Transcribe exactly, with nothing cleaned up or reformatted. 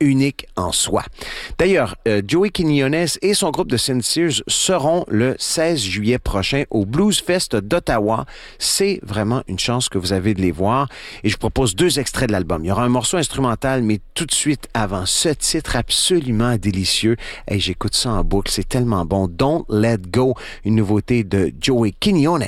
unique en soi. D'ailleurs, euh, Joey Quiñones et son groupe de Sin Sears seront le seize juillet prochain au Blues Fest d'Ottawa. C'est vraiment une chance que vous avez de les voir. Et je vous propose deux extraits de l'album. Il y aura un morceau instrumental, mais tout de suite avant, ce titre absolument délicieux. Hey, j'écoute ça en boucle, c'est tellement bon. Don't Let Go, une nouveauté de Joey Quiñones.